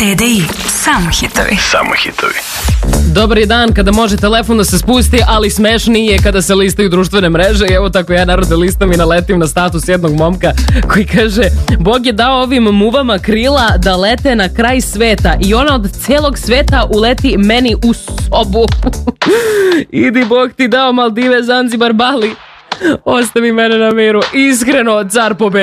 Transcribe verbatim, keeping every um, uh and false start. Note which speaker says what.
Speaker 1: T D I, samo hitovi.
Speaker 2: Samo hitovi.
Speaker 3: Dobar je dan kada može telefon da se spusti, ali smešniji je kada se listaju društvene mreže. I evo tako ja narode listam i naletim na status jednog momka koji kaže: Bog je dao ovim muvama krila da lete na kraj sveta i ona od celog sveta uleti meni u sobu. Idi Bog ti dao Maldive, Zanzibar, Bali. Ostavi mene na miru. Iskreno, car pobedi.